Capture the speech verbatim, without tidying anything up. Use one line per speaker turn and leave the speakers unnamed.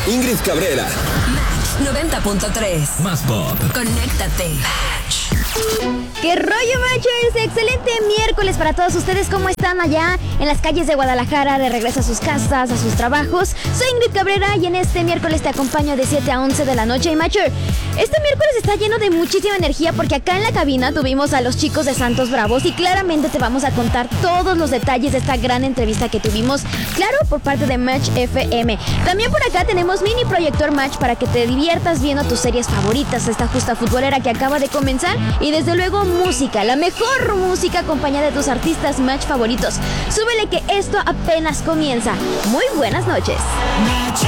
Ingrid Cabrera.
Match noventa punto tres.
Más pop.
Conéctate.
¡Qué rollo, Matchers! Excelente miércoles para todos ustedes. ¿Cómo están allá en las calles de Guadalajara, de regreso a sus casas, a sus trabajos? Soy Ingrid Cabrera y en este miércoles te acompaño de siete a once de la noche. Y Matcher, este miércoles está lleno de muchísima energía porque acá en la cabina tuvimos a los chicos de Santos Bravos y claramente te vamos a contar todos los detalles de esta gran entrevista que tuvimos, claro, por parte de Match F M. También por acá tenemos mini proyector Match para que te diviertas viendo tus series favoritas, esta justa futbolera que acaba de comenzar. Y desde luego música, la mejor música acompañada de tus artistas Match favoritos. Súbele que esto apenas comienza. Muy buenas noches.
Match